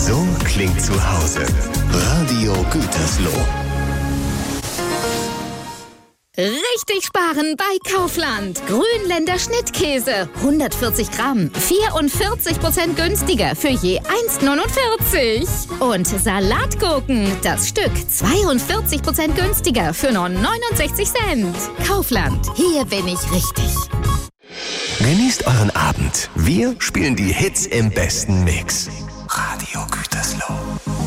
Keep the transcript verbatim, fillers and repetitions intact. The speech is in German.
So klingt zu Hause. Radio Gütersloh. Richtig sparen bei Kaufland. Grünländer Schnittkäse. hundertvierzig Gramm. vierundvierzig Prozent günstiger für je eins neunundvierzig. Und Salatgurken. Das Stück zweiundvierzig Prozent günstiger für nur neunundsechzig Cent. Kaufland. Hier bin ich richtig. Genießt euren Abend. Wir spielen die Hits im besten Mix. Radio Gütersloh.